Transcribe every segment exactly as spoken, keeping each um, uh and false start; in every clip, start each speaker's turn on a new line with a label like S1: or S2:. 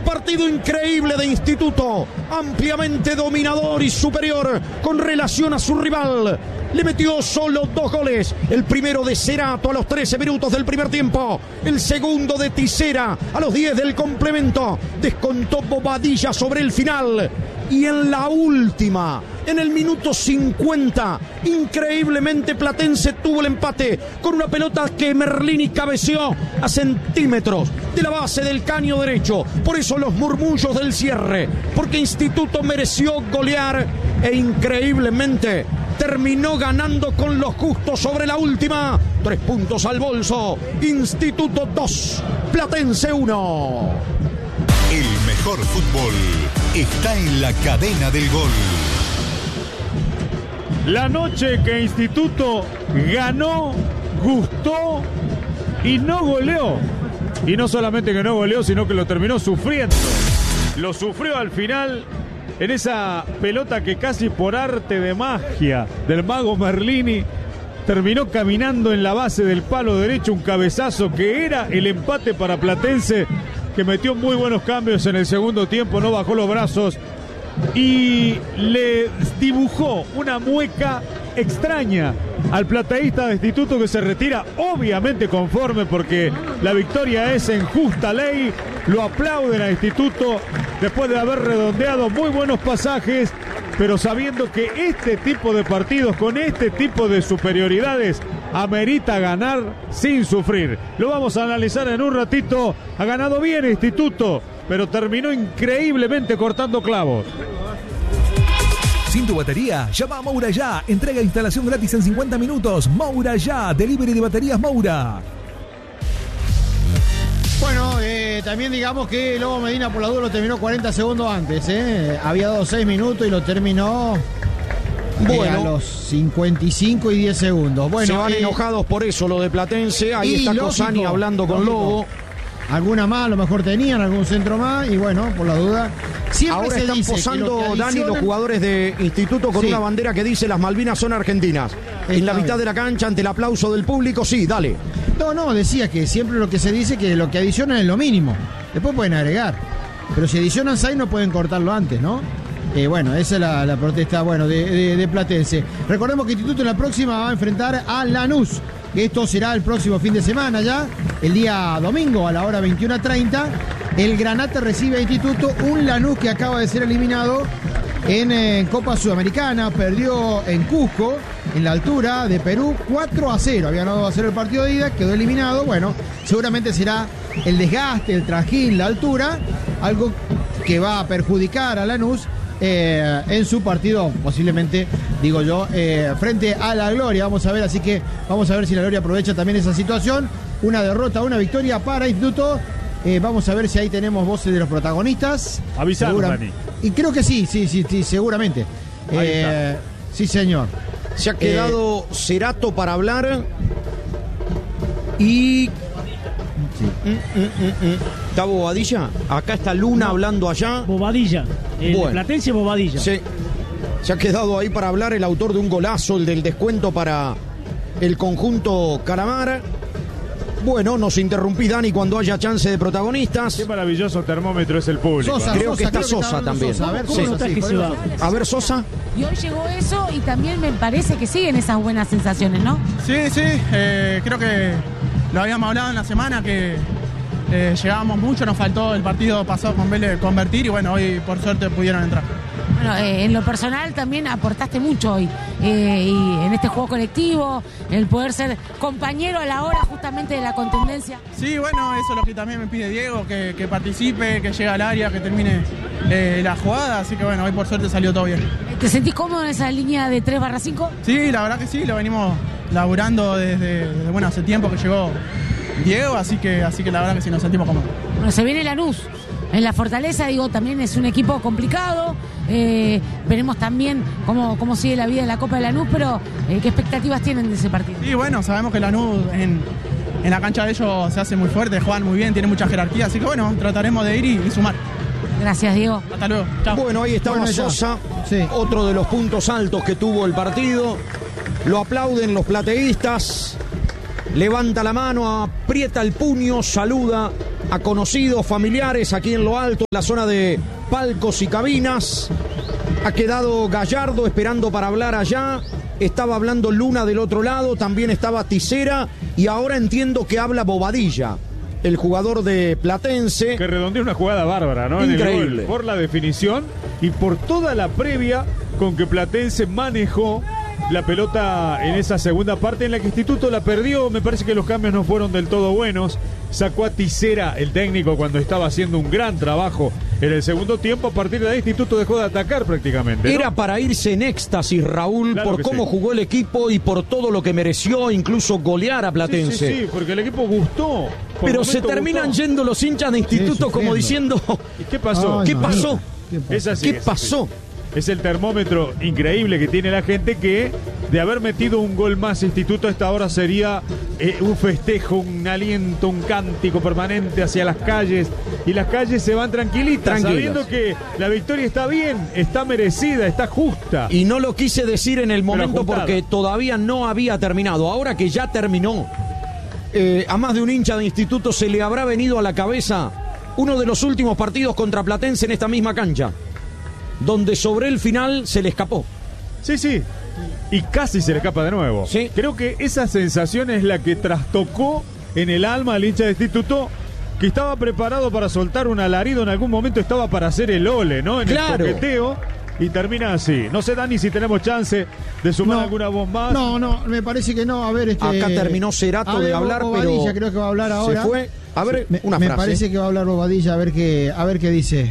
S1: partido increíble de Instituto, ampliamente dominador y superior con relación a su rival. Le metió solo dos goles. El primero de Cerato a los trece minutos del primer tiempo. El segundo de Tisera a los diez del complemento. Descontó Bobadilla sobre el final. Y en la última, en el minuto cincuenta, increíblemente Platense tuvo el empate con una pelota que Merlini cabeceó a centímetros de la base del caño derecho. Por eso los murmullos del cierre, porque Instituto mereció golear e increíblemente terminó ganando con lo justo sobre la última. Tres puntos al bolso. Instituto dos, Platense uno.
S2: El mejor fútbol está en la cadena del gol.
S3: La noche que Instituto ganó, gustó y no goleó. Y no solamente que no goleó, sino que lo terminó sufriendo. Lo sufrió al final en esa pelota que casi por arte de magia del mago Merlini terminó caminando en la base del palo derecho, un cabezazo que era el empate para Platense, que metió muy buenos cambios en el segundo tiempo, no bajó los brazos y le dibujó una mueca extraña al plateísta de Instituto, que se retira obviamente conforme porque la victoria es en justa ley. Lo aplauden a Instituto después de haber redondeado muy buenos pasajes, pero sabiendo que este tipo de partidos con este tipo de superioridades amerita ganar sin sufrir. Lo vamos a analizar en un ratito. Ha ganado bien Instituto, pero terminó increíblemente cortando clavos.
S4: Sin tu batería, llama a Moura Ya. Entrega e instalación gratis en cincuenta minutos. Moura Ya, delivery de baterías Moura.
S5: Bueno, eh, también digamos que Lobo Medina por la duda lo terminó cuarenta segundos antes. Eh. Había dado seis minutos y lo terminó bueno, eh, a los cincuenta y cinco y diez segundos. Bueno,
S1: se van
S5: eh,
S1: enojados por eso lo de Platense. Ahí está lógico, Cosani hablando con lógico. Lobo.
S5: Alguna más, a lo mejor tenían algún centro más y bueno, por la duda. Siempre
S1: ahora
S5: se
S1: están
S5: dice
S1: posando,
S5: que
S1: Dani, los jugadores de Instituto con sí. una bandera que dice las Malvinas son argentinas. Está en la mitad bien. de la cancha, ante el aplauso del público, sí, dale.
S5: No, no, decía que siempre lo que se dice que lo que adicionan es lo mínimo. Después pueden agregar. Pero si adicionan seis no pueden cortarlo antes, ¿no? Eh, bueno, esa es la, la protesta bueno, de, de, de Platense. Recordemos que Instituto en la próxima va a enfrentar a Lanús. Esto será el próximo fin de semana ya, el día domingo a la hora veintiuna treinta. El Granate recibe a Instituto, un Lanús que acaba de ser eliminado en eh, Copa Sudamericana, perdió en Cusco, en la altura de Perú, cuatro a cero. Había ganado a cero el partido de ida, quedó eliminado. Bueno, seguramente será el desgaste, el trajín, la altura, algo que va a perjudicar a Lanús eh, en su partido, posiblemente, digo yo, eh, frente a la Gloria. Vamos a ver, así que vamos a ver si la Gloria aprovecha también esa situación. Una derrota, una victoria para Instituto. Eh, vamos a ver si ahí tenemos voces de los protagonistas.
S3: Avisamos, Dani.
S5: Y creo que sí, sí, sí, sí, seguramente. Eh, sí, señor.
S1: Se ha quedado eh, Cerato para hablar. Y... Sí. Mm, mm, mm, mm. ¿Está Bobadilla? Acá está Luna no. hablando allá.
S6: Bobadilla. El bueno. Platense Bobadilla.
S1: Sí. Se ha quedado ahí para hablar el autor de un golazo, el del descuento para el conjunto Calamar. Bueno, nos interrumpís, Dani, cuando haya chance de protagonistas.
S3: Qué maravilloso termómetro es el público.
S1: Sosa, creo Sosa, que está creo Sosa que también.
S6: Sosa. A ver,
S1: sí.
S6: Sosa, sí,
S1: va? A ver, Sosa.
S7: Y hoy llegó eso y también me parece que siguen esas buenas sensaciones, ¿no?
S8: Sí, sí. Eh, creo que lo habíamos hablado en la semana, que eh, llegábamos mucho, nos faltó el partido pasado con Vélez convertir y bueno, hoy por suerte pudieron entrar.
S7: Bueno, eh, en lo personal también aportaste mucho hoy, eh, y en este juego colectivo, el poder ser compañero a la hora justamente de la contundencia.
S8: Sí, bueno, eso es lo que también me pide Diego, que, que participe, que llegue al área, que termine eh, la jugada, así que bueno, hoy por suerte salió todo bien.
S7: ¿Te sentís cómodo en esa línea de tres barra cinco?
S8: Sí, la verdad que sí, lo venimos laburando desde, desde bueno, hace tiempo que llegó Diego, así que, así que la verdad que sí nos sentimos cómodos.
S7: Bueno, se viene Lanús. En la Fortaleza, digo, también es un equipo complicado. Eh, veremos también cómo, cómo sigue la vida de la Copa de Lanús, pero eh, ¿qué expectativas tienen de ese partido?
S8: Sí, bueno, sabemos que Lanús en, en la cancha de ellos se hace muy fuerte, juegan muy bien, tienen mucha jerarquía, así que bueno, trataremos de ir y, y sumar.
S7: Gracias, Diego.
S8: Hasta luego. Chao.
S1: Bueno, ahí estaba bueno, Sosa, sí. Otro de los puntos altos que tuvo el partido. Lo aplauden los plateístas. Levanta la mano, aprieta el puño, saluda a conocidos, familiares aquí en lo alto, en la zona de palcos y cabinas. Ha quedado Gallardo esperando para hablar allá. Estaba hablando Luna del otro lado, también estaba Tisera y ahora entiendo que habla Bobadilla, el jugador de Platense.
S3: Que redondeó una jugada bárbara, ¿no?
S1: Increíble.
S3: En el gol, por la definición y por toda la previa con que Platense manejó la pelota en esa segunda parte en la que Instituto la perdió. Me parece que los cambios no fueron del todo buenos. Sacó a Tisera, el técnico, cuando estaba haciendo un gran trabajo en el segundo tiempo. A partir de ahí Instituto dejó de atacar prácticamente, ¿no?
S1: Era para irse en éxtasis, Raúl,
S3: Claro
S1: por
S3: que
S1: cómo
S3: sí.
S1: jugó el equipo y por todo lo que mereció, incluso golear a Platense.
S3: Sí, sí, sí, porque el equipo gustó. Por
S1: Pero se
S3: momento
S1: terminan
S3: gustó.
S1: yendo los hinchas de Instituto
S5: Sí,
S1: como
S5: sufriendo.
S1: diciendo,
S3: ¿Y qué pasó?
S5: Ay,
S1: ¿qué
S5: mamita.
S1: pasó?
S5: ¿Qué pasó?
S3: Es así,
S1: ¿Qué
S3: es
S1: pasó?
S3: así. Es el termómetro increíble que tiene la gente, que de haber metido un gol más Instituto a esta hora sería eh, un festejo, un aliento, un cántico permanente hacia las calles, y las calles se van tranquilitas,
S1: Tranquilas.
S3: sabiendo que la victoria está bien, está merecida, está justa.
S1: Y no lo quise decir en el momento
S3: ajustada.
S1: porque todavía no había terminado. Ahora que ya terminó, eh, a más de un hincha de Instituto se le habrá venido a la cabeza uno de los últimos partidos contra Platense en esta misma cancha, donde sobre el final se le escapó.
S3: Sí, sí. Y casi se le escapa de nuevo.
S1: Sí.
S3: Creo que esa sensación es la que trastocó en el alma al hincha de Instituto, que estaba preparado para soltar un alarido en algún momento, estaba para hacer el ole, ¿no? En
S1: Claro.
S3: el coqueteo, y termina así. No sé, Dani, si tenemos chance de sumar
S5: No.
S3: alguna voz más.
S5: No, no, me parece que no. A ver, este.
S1: Acá terminó Cerato
S5: a ver,
S1: de hablar,
S5: Bobadilla
S1: pero
S5: creo que va a hablar
S1: se
S5: ahora.
S1: fue. A ver,
S5: me,
S1: una
S5: me
S1: frase.
S5: parece que va a hablar Bobadilla, a ver qué, a ver qué dice.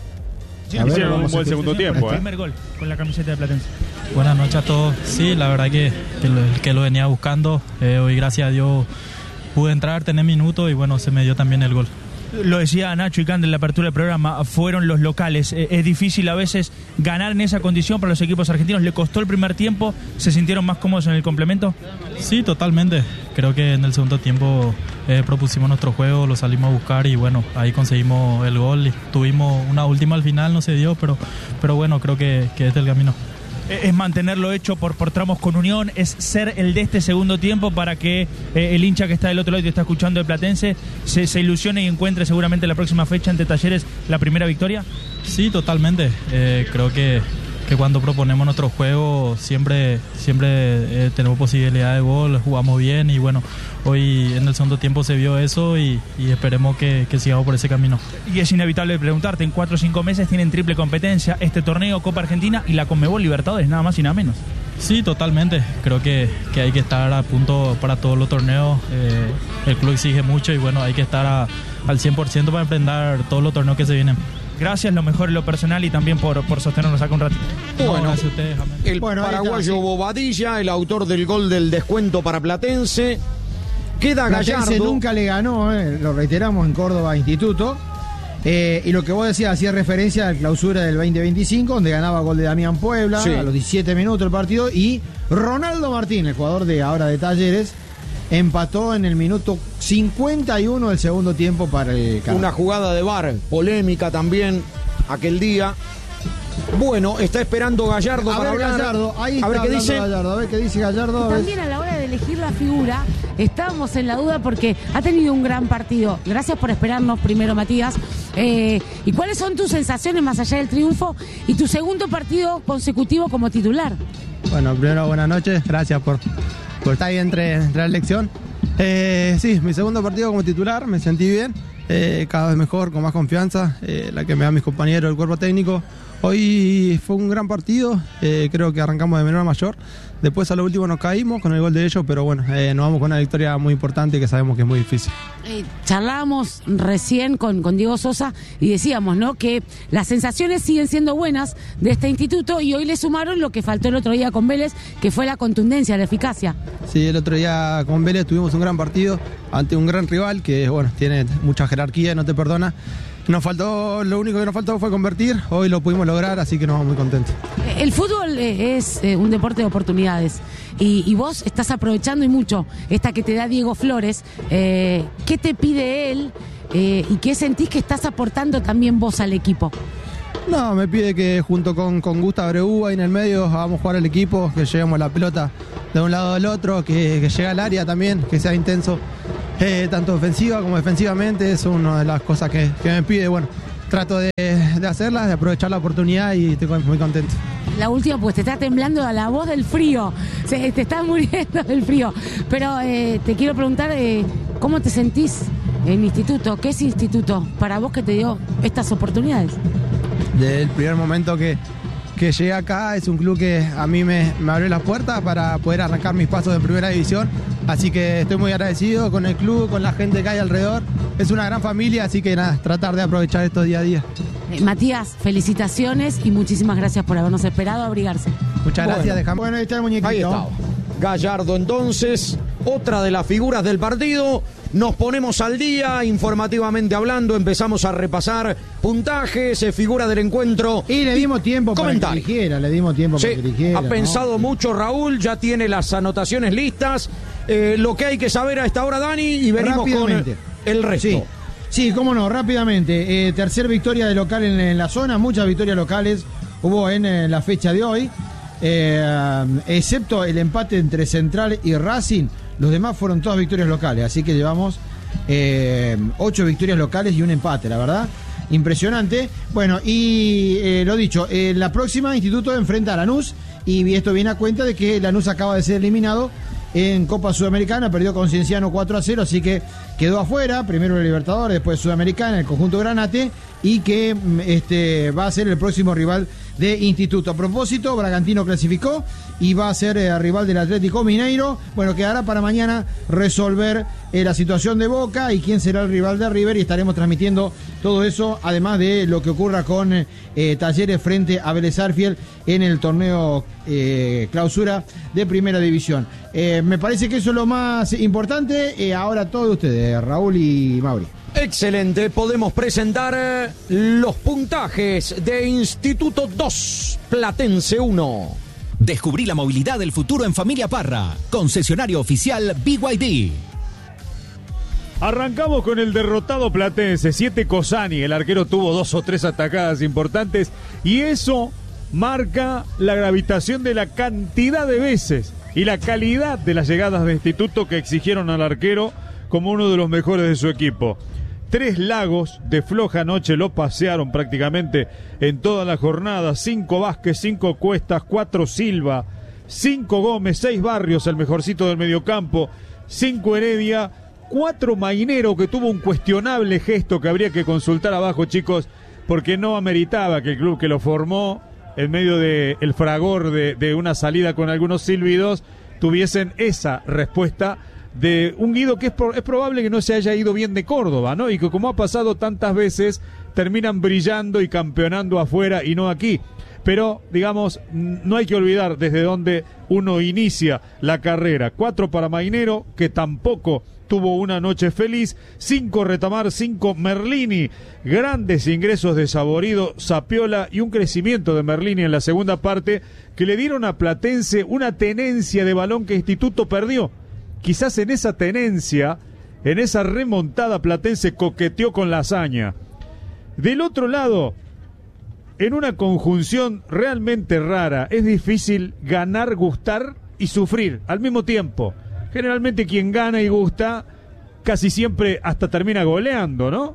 S3: Sí,
S5: A ver,
S3: hicieron un
S5: vamos a
S3: buen
S5: escuchar.
S3: segundo tiempo,
S6: El
S3: ¿eh?
S6: primer gol con la camiseta de Platense.
S9: Buenas noches a todos. Sí, la verdad que, que, lo, que lo venía buscando. Eh, hoy, gracias a Dios, pude entrar, tener minutos y bueno, se me dio también el gol.
S6: Lo decía Nacho y Cande en la apertura del programa, fueron los locales. Eh, es difícil a veces ganar en esa condición para los equipos argentinos. ¿Le costó el primer tiempo? ¿Se sintieron más cómodos en el complemento?
S9: Sí, totalmente. Creo que en el segundo tiempo eh, propusimos nuestro juego, lo salimos a buscar y bueno, ahí conseguimos el gol. Y tuvimos una última al final, no se dio, pero, pero bueno, creo que, que este es el camino.
S6: Es mantenerlo hecho por, por tramos con Unión, es ser el de este segundo tiempo para que eh, el hincha que está del otro lado y te está escuchando de Platense se, se ilusione y encuentre seguramente la próxima fecha ante Talleres la primera victoria.
S9: Sí, totalmente. Eh, creo que, que cuando proponemos nuestro juego siempre, siempre eh, tenemos posibilidad de gol, jugamos bien y bueno, hoy en el segundo tiempo se vio eso y, y esperemos que, que sigamos por ese camino.
S6: Y es inevitable preguntarte, en cuatro o cinco meses tienen triple competencia, este torneo, Copa Argentina y la Conmebol Libertadores, nada más y nada menos.
S9: Sí, totalmente. Creo que, que hay que estar a punto para todos los torneos. Eh, el club exige mucho y bueno, hay que estar a, al cien por ciento para enfrentar todos los torneos que se vienen.
S6: Gracias, lo mejor en lo personal y también por, por sostenernos acá un ratito.
S9: No,
S1: Bueno,
S9: gracias a ustedes. Amén.
S1: el
S5: Bueno, ahí está,
S1: paraguayo
S5: sí.
S1: Bobadilla, el autor del gol del descuento para Platense. Queda
S5: Platense
S1: Gallardo.
S5: nunca le ganó, eh, lo reiteramos, en Córdoba Instituto. Eh, y lo que vos decías, hacía referencia a la clausura del veinte veinticinco, donde ganaba gol de Damián Puebla
S1: Sí.
S5: a los diecisiete minutos del partido. Y Ronaldo Martín, el jugador de ahora de Talleres, empató en el minuto cincuenta y uno del segundo tiempo para el Carajo.
S1: Una jugada de V A R, polémica también aquel día. Bueno, está esperando Gallardo
S5: A
S1: para
S5: ver,
S1: hablar.
S5: Gallardo, ahí está
S1: a ver qué
S5: hablando
S1: dice.
S5: Gallardo, a ver qué dice Gallardo. a ver.
S7: También a la hora de elegir la figura, estábamos en la duda porque ha tenido un gran partido. Gracias por esperarnos primero, Matías. Eh, ¿Y cuáles son tus sensaciones más allá del triunfo y tu segundo partido consecutivo como titular?
S10: Bueno, primero buenas noches, gracias por, por estar ahí entre, entre la elección. Eh, sí, mi segundo partido como titular, me sentí bien, eh, cada vez mejor, con más confianza, eh, la que me dan mis compañeros, el cuerpo técnico. Hoy fue un gran partido, eh, creo que arrancamos de menor a mayor, después a lo último nos caímos con el gol de ellos, pero bueno, eh, nos vamos con una victoria muy importante que sabemos que es muy difícil.
S7: Eh, charlábamos recién con, con Diego Sosa y decíamos, ¿no?, que las sensaciones siguen siendo buenas de este instituto y hoy le sumaron lo que faltó el otro día con Vélez, que fue la contundencia, la eficacia.
S10: Sí, el otro día con Vélez tuvimos un gran partido ante un gran rival que, bueno, tiene mucha jerarquía y no te perdona. Nos faltó, lo único que nos faltó fue convertir, hoy lo pudimos lograr, así que nos vamos muy contentos.
S7: Eh, El fútbol eh, es eh, un deporte de oportunidades y, y vos estás aprovechando y mucho esta que te da Diego Flores. Eh, ¿Qué te pide él eh, y qué sentís que estás aportando también vos al equipo?
S10: No, me pide que junto con, con Gustavo Abreu ahí en el medio vamos a jugar al equipo, que llevemos la pelota de un lado al otro, que, que llegue al área también, que sea intenso, eh, tanto ofensiva como defensivamente. Es una de las cosas que, que me pide. Bueno, trato de, de hacerlas, de aprovechar la oportunidad y estoy muy contento.
S7: La última, pues te está temblando a la voz del frío, se, te estás muriendo del frío. Pero eh, te quiero preguntar, eh, ¿cómo te sentís en instituto? ¿Qué es instituto para vos que te dio estas oportunidades?
S10: Desde el primer momento que, que llegué acá, es un club que a mí me, me abrió las puertas para poder arrancar mis pasos en primera división. Así que estoy muy agradecido con el club, con la gente que hay alrededor. Es una gran familia, así que nada, tratar de aprovechar esto día a día.
S7: Eh, Matías, felicitaciones y muchísimas gracias por habernos esperado a abrigarse.
S10: Muchas
S1: Bueno.
S10: gracias, dejamos.
S5: Bueno, ahí está el muñequito.
S1: Ahí está. Gallardo entonces, otra de las figuras del partido. Nos ponemos al día, informativamente hablando, empezamos a repasar puntajes, eh, figura del encuentro.
S5: Y le dimos tiempo para que
S1: Comentario.
S5: eligiera, le dimos tiempo
S1: Sí,
S5: para que eligiera.
S1: ha
S5: ¿no?
S1: pensado mucho Raúl, ya tiene las anotaciones listas. Eh, lo que hay que saber a esta hora, Dani, y venimos con
S5: Rápidamente.
S1: el resto.
S5: Sí. Sí, cómo no, rápidamente. Eh, tercer victoria de local en, en la zona, muchas victorias locales hubo en, eh, la fecha de hoy. Eh, excepto el empate entre Central y Racing, los demás fueron todas victorias locales, así que llevamos eh, ocho victorias locales y un empate, la verdad. Impresionante. Bueno, y eh, lo dicho, eh, la próxima Instituto enfrenta a Lanús, y esto viene a cuenta de que Lanús acaba de ser eliminado en Copa Sudamericana, perdió con Cienciano cuatro a cero, así que quedó afuera, primero el Libertadores, después Sudamericana, el conjunto Granate, y que este va a ser el próximo rival de Instituto. A propósito, Bragantino clasificó y va a ser eh, rival del Atlético Mineiro. Bueno, quedará para mañana resolver eh, la situación de Boca y quién será el rival de River, y estaremos transmitiendo todo eso, además de lo que ocurra con eh, Talleres frente a Vélez Sarsfield en el torneo eh, clausura de Primera División. Eh, me parece que eso es lo más importante. Eh, ahora todo ustedes, Raúl y Mauri.
S1: Excelente, podemos presentar eh, los puntajes de Instituto dos, Platense uno.
S11: Descubrí la movilidad del futuro en Familia Parra, concesionario oficial B Y D.
S3: Arrancamos con el derrotado Platense, siete Cosani, el arquero tuvo dos o tres atacadas importantes y eso marca la gravitación de la cantidad de veces y la calidad de las llegadas de Instituto que exigieron al arquero como uno de los mejores de su equipo. Tres Lagos de floja noche lo pasearon prácticamente en toda la jornada. Cinco Vázquez, cinco Cuestas, cuatro Silva, cinco Gómez, seis Barrios, el mejorcito del mediocampo, cinco Heredia, cuatro Mainero, que tuvo un cuestionable gesto que habría que consultar abajo, chicos, porque no ameritaba que el club que lo formó en medio del de fragor de, de una salida con algunos silbidos tuviesen esa respuesta de un Guido que es, pro, es probable que no se haya ido bien de Córdoba, ¿no? Y que como ha pasado tantas veces, terminan brillando y campeonando afuera y no aquí. Pero, digamos, no hay que olvidar desde dónde uno inicia la carrera. Cuatro para Mainero, que tampoco tuvo una noche feliz. Cinco Retamar, cinco Merlini. Grandes ingresos de Saborido, Sapiola y un crecimiento de Merlini en la segunda parte que le dieron a Platense una tenencia de balón que Instituto perdió. Quizás en esa tenencia, en esa remontada, Platense coqueteó con la hazaña. Del otro lado, en una conjunción realmente rara, es difícil ganar, gustar y sufrir al mismo tiempo. Generalmente quien gana y gusta casi siempre hasta termina goleando, ¿no?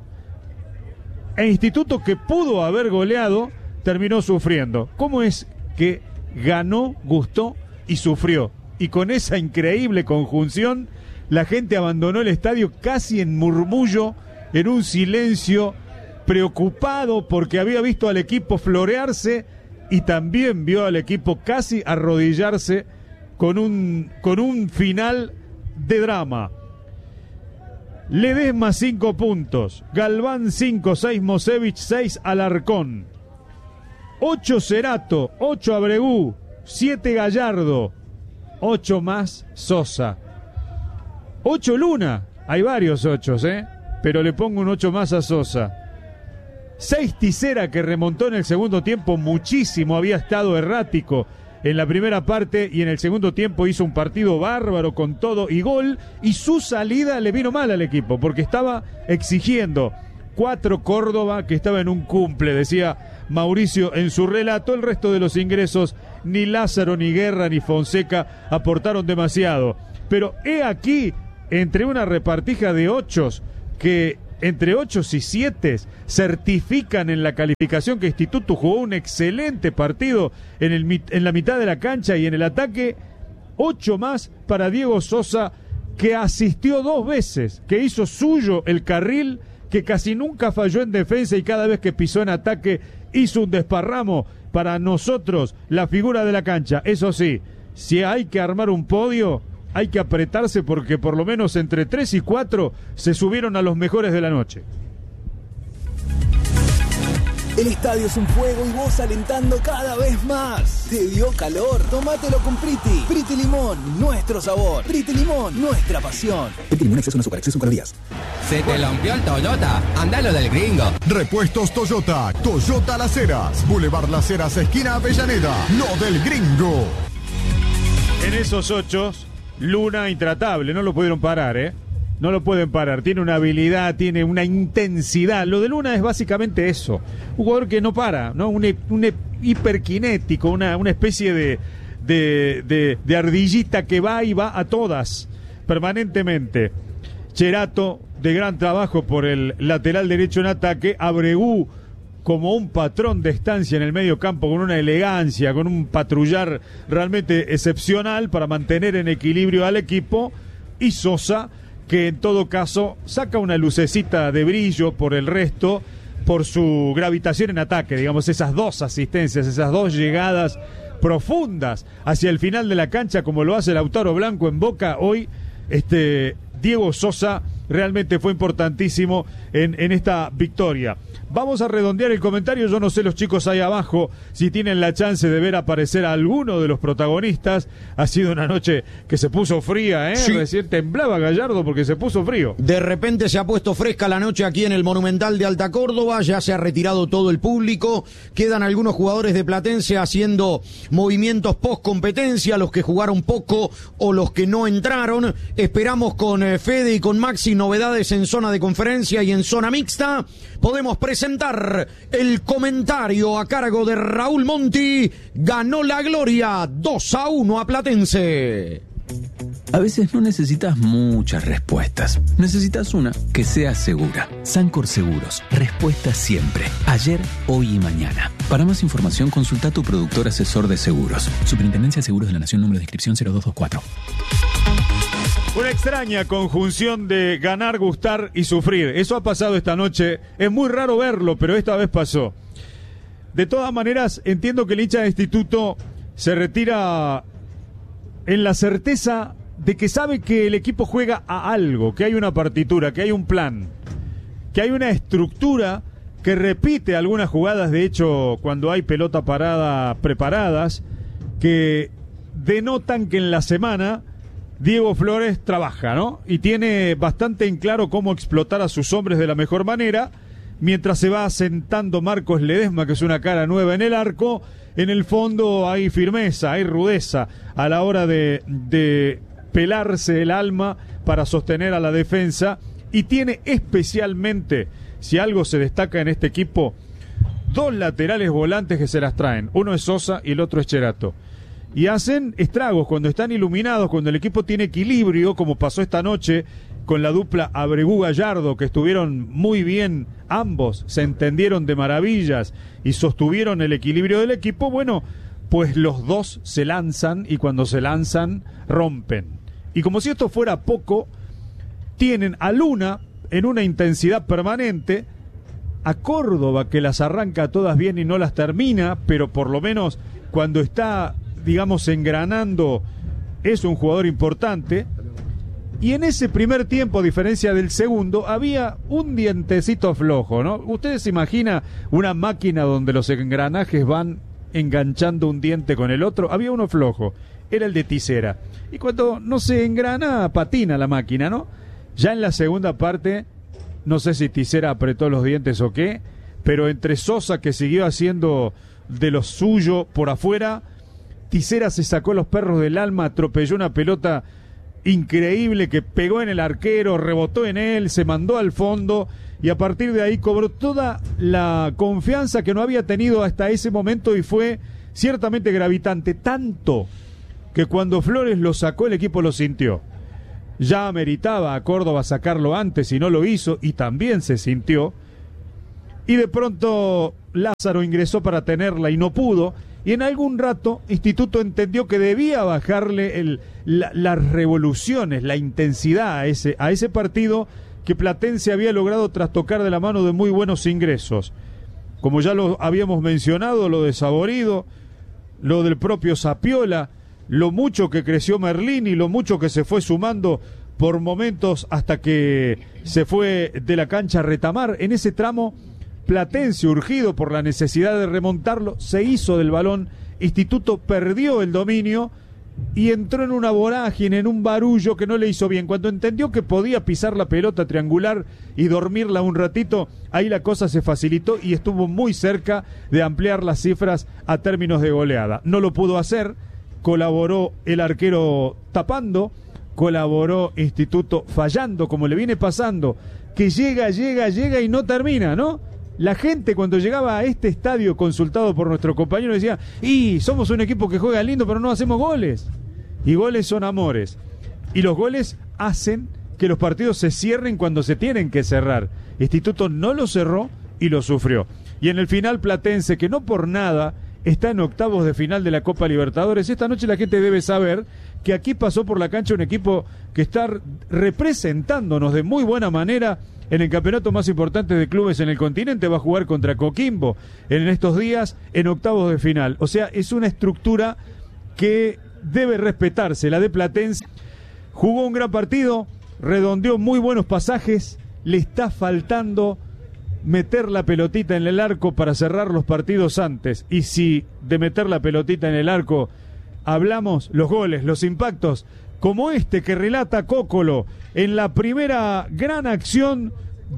S3: E Instituto, que pudo haber goleado, terminó sufriendo. ¿Cómo es que ganó, gustó y sufrió? Y con esa increíble conjunción, la gente abandonó el estadio casi en murmullo, en un silencio, preocupado porque había visto al equipo florearse y también vio al equipo casi arrodillarse con un, con un final de drama. Ledesma cinco puntos, Galván cinco, seis Mosevich, seis Alarcón, ocho Cerato, ocho Abregú, siete Gallardo, ocho más Sosa, ocho Luna, hay varios ochos, ¿eh? Pero le pongo un ocho más a Sosa. seis Tisera, que remontó en el segundo tiempo muchísimo, había estado errático en la primera parte y en el segundo tiempo hizo un partido bárbaro con todo y gol, y su salida le vino mal al equipo porque estaba exigiendo. Cuatro Córdoba, que estaba en un cumple, decía Mauricio en su relato. El resto de los ingresos, ni Lázaro, ni Guerra, ni Fonseca aportaron demasiado. Pero he aquí entre una repartija de ochos que entre ocho y siete certifican en la calificación que Instituto jugó un excelente partido en, el, en la mitad de la cancha y en el ataque. Ocho más para Diego Sosa, que asistió dos veces, que hizo suyo el carril, que casi nunca falló en defensa y cada vez que pisó en ataque hizo un desparramo. Para nosotros, la figura de la cancha. Eso sí, si hay que armar un podio, hay que apretarse porque por lo menos entre tres y cuatro se subieron a los mejores de la noche.
S11: El estadio es un fuego y vos alentando cada vez más. ¿Te dio calor? Tómatelo con Priti. Priti Limón, nuestro sabor. Priti Limón, nuestra pasión.
S12: Priti Limón, exceso en azúcar, exceso en calorías.
S13: ¿Se te rompió el Toyota? Andalo del gringo.
S2: Repuestos Toyota. Toyota Las Heras. Boulevard Las Heras, esquina Avellaneda. Lo del gringo.
S3: En esos ocho, Luna intratable. No lo pudieron parar, ¿eh? No lo pueden parar, tiene una habilidad, tiene una intensidad. Lo de Luna es básicamente eso, un jugador que no para, ¿no? Un, un hiperkinético, una, una especie de, de, de, de ardillita que va y va a todas, permanentemente. Cherato, de gran trabajo por el lateral derecho en ataque. Abregú, como un patrón de estancia en el medio campo, con una elegancia, con un patrullar realmente excepcional para mantener en equilibrio al equipo. Y Sosa, que en todo caso saca una lucecita de brillo por el resto, por su gravitación en ataque, digamos, esas dos asistencias, esas dos llegadas profundas hacia el final de la cancha, como lo hace Lautaro Blanco en Boca. Hoy, este Diego Sosa realmente fue importantísimo en, en esta victoria. Vamos a redondear el comentario. Yo no sé los chicos ahí abajo si tienen la chance de ver aparecer a alguno de los protagonistas. Ha sido una noche que se puso fría, ¿eh? Sí. Recién temblaba Gallardo porque se puso frío.
S1: De repente se ha puesto fresca la noche aquí en el Monumental de Alta Córdoba. Ya se ha retirado todo el público. Quedan algunos jugadores de Platense haciendo movimientos post competencia, los que jugaron poco o los que no entraron. Esperamos con eh, Fede y con Maxi novedades en zona de conferencia y en zona mixta. Podemos presentar el comentario a cargo de Raúl Monti. Ganó la gloria dos a uno a Platense.
S14: A veces no necesitas muchas respuestas. Necesitas una que sea segura. Sancor Seguros. Respuesta siempre. Ayer, hoy y mañana. Para más información, consulta a tu productor asesor de seguros. Superintendencia de Seguros de la Nación, número de inscripción cero dos dos cuatro.
S3: Una extraña conjunción de ganar, gustar y sufrir. Eso ha pasado esta noche. Es muy raro verlo, pero esta vez pasó. De todas maneras, entiendo que el hincha de Instituto se retira en la certeza de que sabe que el equipo juega a algo, que hay una partitura, que hay un plan, que hay una estructura que repite algunas jugadas, de hecho, cuando hay pelota parada preparadas, que denotan que en la semana Diego Flores trabaja, ¿no? Y tiene bastante en claro cómo explotar a sus hombres de la mejor manera, mientras se va asentando Marcos Ledesma, que es una cara nueva en el arco. En el fondo hay firmeza, hay rudeza a la hora de, de pelarse el alma para sostener a la defensa, y tiene especialmente, si algo se destaca en este equipo, dos laterales volantes que se las traen. Uno es Sosa y el otro es Cherato. Y hacen estragos cuando están iluminados, cuando el equipo tiene equilibrio, como pasó esta noche con la dupla Abregú-Gallardo, que estuvieron muy bien ambos, se entendieron de maravillas y sostuvieron el equilibrio del equipo. Bueno, pues los dos se lanzan, y cuando se lanzan, rompen. Y como si esto fuera poco, tienen a Luna en una intensidad permanente, a Córdoba, que las arranca todas bien y no las termina, pero por lo menos cuando está, digamos, engranando, es un jugador importante. Y en ese primer tiempo, a diferencia del segundo, había un dientecito flojo, ¿no? Ustedes se imaginan una máquina donde los engranajes van enganchando un diente con el otro. Había uno flojo, era el de Tisera. Y cuando no se engrana, patina la máquina, ¿no? Ya en la segunda parte, no sé si Tisera apretó los dientes o qué, pero entre Sosa, que siguió haciendo de lo suyo por afuera, Tisera se sacó los perros del alma, atropelló una pelota increíble que pegó en el arquero, rebotó en él, se mandó al fondo, y a partir de ahí cobró toda la confianza que no había tenido hasta ese momento, y fue ciertamente gravitante, tanto que cuando Flores lo sacó el equipo lo sintió. ya ameritaba a Córdoba sacarlo antes y no lo hizo, y también se sintió. Y de pronto Lázaro ingresó para tenerla y no pudo. Y en algún rato Instituto entendió que debía bajarle el, la, las revoluciones, la intensidad a ese, a ese partido que Platense había logrado trastocar de la mano de muy buenos ingresos. Como ya lo habíamos mencionado, lo de Saborido, lo del propio Sapiola, lo mucho que creció Merlín y lo mucho que se fue sumando por momentos hasta que se fue de la cancha a Retamar. En ese tramo, Platense, urgido por la necesidad de remontarlo, se hizo del balón. Instituto perdió el dominio y entró en una vorágine, en un barullo que no le hizo bien. Cuando entendió que podía pisar la pelota triangular y dormirla un ratito, ahí la cosa se facilitó y estuvo muy cerca de ampliar las cifras a términos de goleada. No lo pudo hacer, colaboró el arquero tapando, colaboró Instituto fallando, como le viene pasando, que llega, llega, llega y no termina, ¿no? La gente cuando llegaba a este estadio, consultado por nuestro compañero, decía, y somos un equipo que juega lindo pero no hacemos goles. Y goles son amores. Y los goles hacen que los partidos se cierren cuando se tienen que cerrar. Instituto no lo cerró y lo sufrió. Y en el final Platense, que no por nada está en octavos de final de la Copa Libertadores, esta noche la gente debe saber que aquí pasó por la cancha un equipo que está representándonos de muy buena manera en el campeonato más importante de clubes en el continente. Va a jugar contra Coquimbo en estos días en octavos de final. O sea, es una estructura que debe respetarse, la de Platense. Jugó un gran partido, redondeó muy buenos pasajes, le está faltando meter la pelotita en el arco para cerrar los partidos antes. Y si de meter la pelotita en el arco hablamos, los goles, los impactos, como este que relata Cócolo en la primera gran acción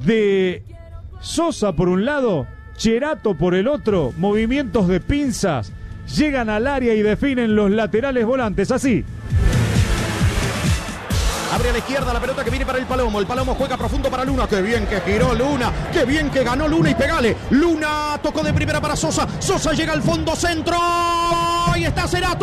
S3: de Sosa por un lado, Cherato por el otro, movimientos de pinzas, llegan al área y definen los laterales volantes, así.
S1: Abre a la izquierda la pelota que viene para el Palomo. El Palomo juega profundo para Luna. Qué bien que giró Luna. Qué bien que ganó Luna y pegale. Luna tocó de primera para Sosa. Sosa llega al fondo centro. Ahí está Cerato.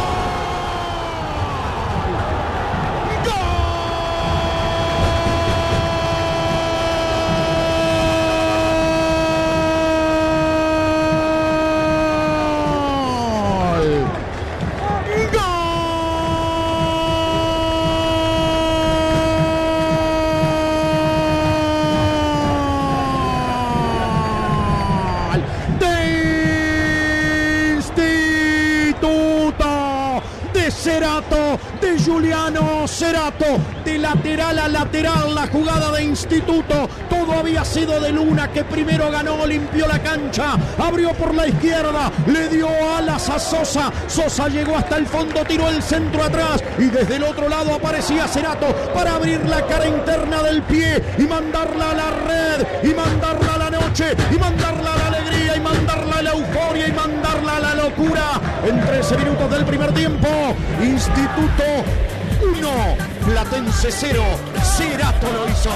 S1: Cerato, de Juliano Cerato, de lateral a lateral la jugada de Instituto. Todo había sido de Luna, que primero ganó, limpió la cancha, abrió por la izquierda, le dio alas a Sosa. Sosa llegó hasta el fondo, tiró el centro atrás y desde el otro lado aparecía Cerato para abrir la cara interna del pie y mandarla a la red, y mandarla a la noche, y mandarla a la alegría, y mandarla a la euforia, y mandarla a la locura. En trece minutos del primer tiempo, Instituto uno, Platense cero, Cerato lo hizo.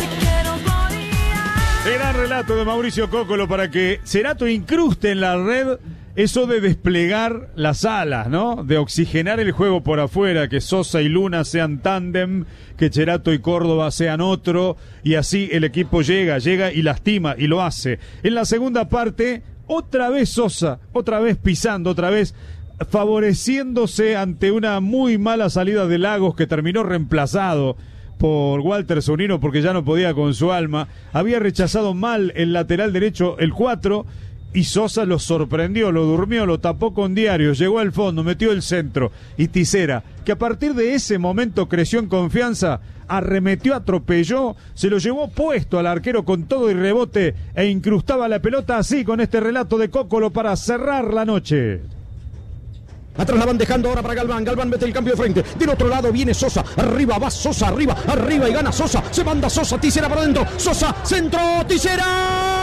S3: El gran relato de Mauricio Cócolo para que Cerato incruste en la red eso de desplegar las alas, ¿no? De oxigenar el juego por afuera, que Sosa y Luna sean tándem, que Cerato y Córdoba sean otro, y así el equipo llega, llega y lastima, y lo hace. En la segunda parte, otra vez Sosa, otra vez pisando, otra vez favoreciéndose ante una muy mala salida de Lagos, que terminó reemplazado por Walter Zunino porque ya no podía con su alma. Había rechazado mal el lateral derecho, el cuatro, y Sosa lo sorprendió, lo durmió, lo tapó con Diario, llegó al fondo, metió el centro, y Tisera, que a partir de ese momento creció en confianza, arremetió, atropelló, se lo llevó puesto al arquero con todo y rebote e incrustaba la pelota, así con este relato de Cócolo para cerrar la noche.
S1: Atrás la van dejando ahora para Galván. Galván mete el cambio de frente. Del otro lado viene Sosa. Arriba va Sosa. Arriba, arriba y gana Sosa. Se manda Sosa. Tisera para adentro. Sosa, centro, Tisera.